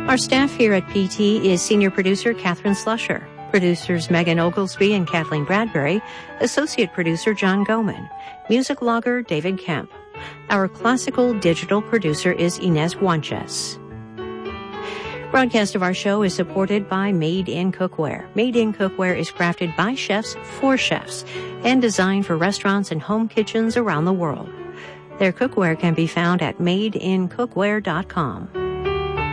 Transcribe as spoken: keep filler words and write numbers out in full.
Our staff here at P T is senior producer Catherine Slusher, producers Megan Oglesby and Kathleen Bradbury, associate producer John Goman, music logger David Kemp. Our classical digital producer is Inez Guanches. Broadcast of our show is supported by Made in Cookware. Made in Cookware is crafted by chefs for chefs and designed for restaurants and home kitchens around the world. Their cookware can be found at made in cookware dot com.